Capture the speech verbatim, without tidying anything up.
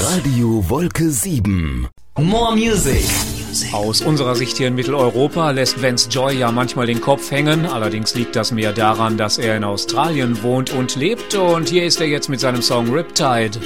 Radio Wolke sieben. More Music. Aus unserer Sicht hier in Mitteleuropa lässt Vance Joy ja manchmal den Kopf hängen. Allerdings liegt das mehr daran, dass er in Australien wohnt und lebt. Und hier ist er jetzt mit seinem Song Riptide.